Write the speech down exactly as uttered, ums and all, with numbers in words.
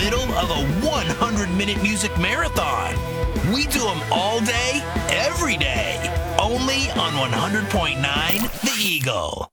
middle of a one hundred minute music marathon. We do them all day, every day. Only on one hundred point nine The Eagle.